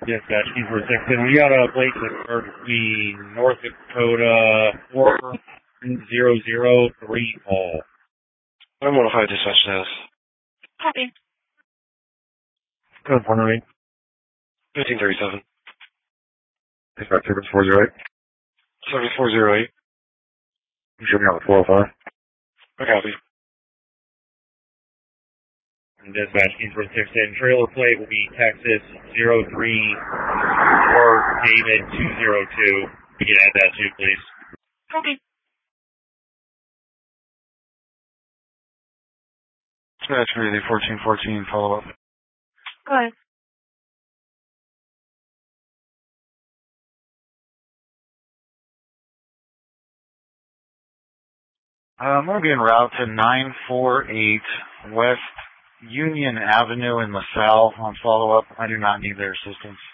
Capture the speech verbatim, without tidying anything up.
Dispatch, King four six, and we got a plate for the North Dakota four zero zero three all. I'm on a high dispatch status. Copy. Code one oh eight. fifteen thirty-seven. Dispatch service four zero eight. Service four zero eight. You should be on the four oh five. I copy. And dispatch, King four six, and trailer plate will be Texas zero three four David two zero two. You can add that too, please. Copy. Dispatch Greeley fourteen fourteen, follow up. Go ahead. Uh, I'm going to be en route to nine four eight West Union Avenue in LaSalle on follow-up. I do not need their assistance.